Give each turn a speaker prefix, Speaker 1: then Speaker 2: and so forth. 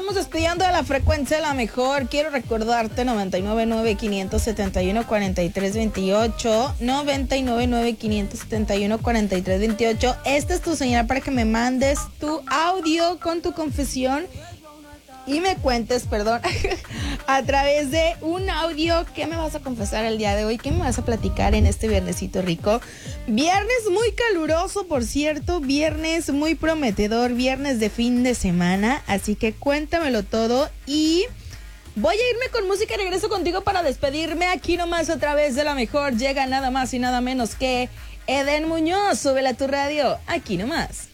Speaker 1: estamos despidiendo de la frecuencia de la mejor. Quiero recordarte 999-571-4328, 999-571-4328. Esta es tu señal para que me mandes tu audio con tu confesión y me cuentes, a través de un audio qué me vas a confesar el día de hoy, qué me vas a platicar en este viernesito rico. Viernes muy caluroso, por cierto, viernes muy prometedor, viernes de fin de semana, así que cuéntamelo todo y voy a irme con música y regreso contigo para despedirme aquí nomás a través de la mejor. Llega nada más y nada menos que Eden Muñoz. Súbela a tu radio, aquí nomás.